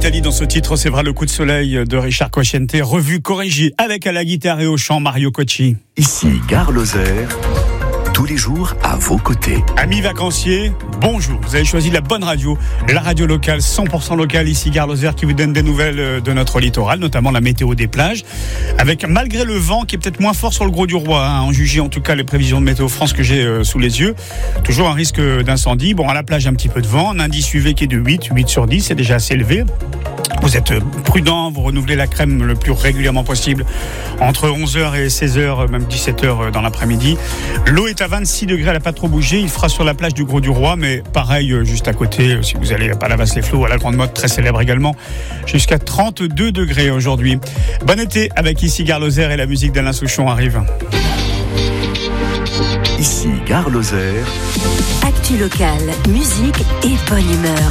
l'Italie dans ce titre, c'est vrai, le coup de soleil de Richard Cosciante, revu, corrigé avec à la guitare et au chant Mario Cocci. Ici Gare Lozère, tous les jours à vos côtés. Amis vacanciers, bonjour. Vous avez choisi la bonne radio, la radio locale, 100% locale, ici Gare Lozère, qui vous donne des nouvelles de notre littoral, notamment la météo des plages, avec malgré le vent qui est peut-être moins fort sur le Gros du Roi, en juger en tout cas les prévisions de Météo France que j'ai sous les yeux. Toujours un risque d'incendie. Bon, à la plage, un petit peu de vent, un indice UV qui est de 8 sur 10, c'est déjà assez élevé. Vous êtes prudent, vous renouvelez la crème le plus régulièrement possible, entre 11h et 16h, même 17h dans l'après-midi. L'eau est à 26 degrés, elle n'a pas trop bougé. Il fera sur la plage du Gros du Roi, mais pareil, juste à côté, si vous allez à Palavas-les-Flots, à la Grande Motte, très célèbre également, jusqu'à 32 degrés aujourd'hui. Bon été avec ici Gare Lozère et la musique d'Alain Souchon arrive. Ici Gare Lozère. Actu locale, musique et bonne humeur.